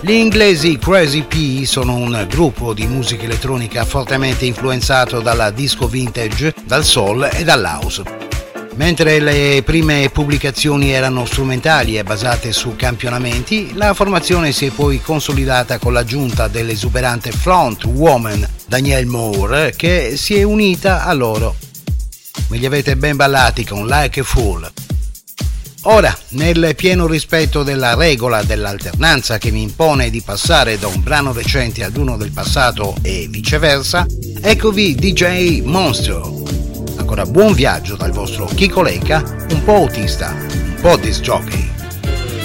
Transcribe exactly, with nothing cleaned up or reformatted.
Gli inglesi Crazy P sono un gruppo di musica elettronica fortemente influenzato dalla disco vintage, dal soul e dall'house. Mentre le prime pubblicazioni erano strumentali e basate su campionamenti, la formazione si è poi consolidata con l'aggiunta dell'esuberante front woman Danielle Moore, che si è unita a loro. Me li avete ben ballati con Like a Fool. Ora, nel pieno rispetto della regola dell'alternanza che mi impone di passare da un brano recente ad uno del passato e viceversa, eccovi D J Monstro. Ancora buon viaggio dal vostro Chico Lecca, un po' autista, un po' disc jockey.